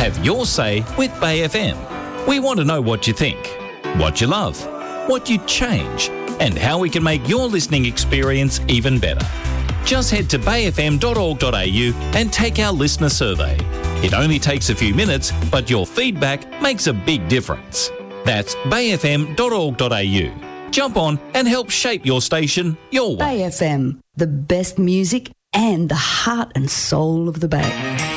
Have your say with Bay FM. We want to know what you think, what you love, what you'd change, and how we can make your listening experience even better. Just head to bayfm.org.au and take our listener survey. It only takes a few minutes, but your feedback makes a big difference. That's bayfm.org.au. Jump on and help shape your station your way. Bay FM, the best music and the heart and soul of the Bay.